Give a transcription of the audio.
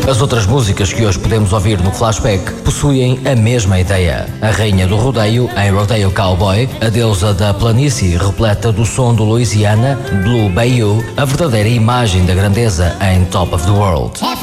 As outras músicas que hoje podemos ouvir no Flashback possuem a mesma ideia. A rainha do rodeio em Rodeo Cowboy, a deusa da planície repleta do som do Louisiana, Blue Bayou, a verdadeira imagem da grandeza em Top of the World.